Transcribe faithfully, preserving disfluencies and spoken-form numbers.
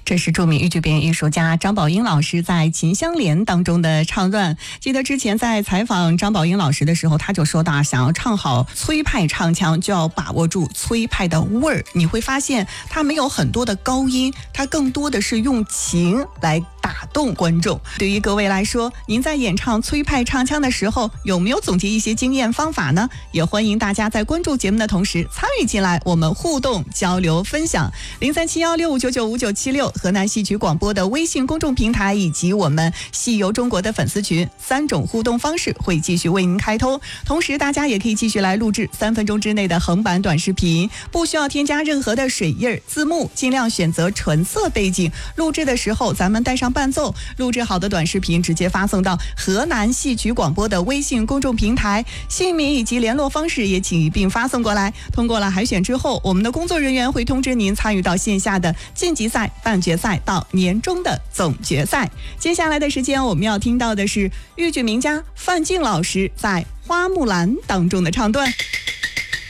这是著名豫剧表演艺术家张宝英老师在《秦香莲》当中的唱段。记得之前在采访张宝英老师的时候，他就说到，想要唱好崔派唱腔，就要把握住崔派的味儿。你会发现，他没有很多的高音，他更多的是用情来打动观众。对于各位来说，您在演唱崔派唱腔的时候，有没有总结一些经验方法呢？也欢迎大家在关注节目的同时参与进来，我们互动交流分享。零三七幺六五九九五九七六河南戏曲广播的微信公众平台以及我们戏游中国的粉丝群，三种互动方式会继续为您开通。同时大家也可以继续来录制三分钟之内的横版短视频，不需要添加任何的水印字幕，尽量选择纯色背景。录制的时候咱们带上伴奏，录制好的短视频直接发送到河南戏曲广播的微信公众平台，姓名以及联络方式也请一并发送过来。通过了海选之后，我们的工作人员会通知您参与到线下的晋级赛、半决赛到年终的总决赛。接下来的时间我们要听到的是豫剧名家范进老师在《花木兰》当中的唱段。